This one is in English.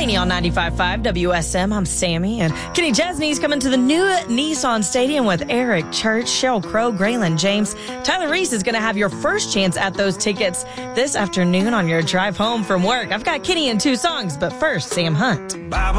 Delaney on 95.5 WSM. I'm Sammy, and Kenny Chesney's coming to the new Nissan Stadium with Eric Church, Sheryl Crow, Graylin James. Tyler Reese is going to have your first chance at those tickets this afternoon on your drive home from work. I've got Kenny in 2 songs, but first, Sam Hunt.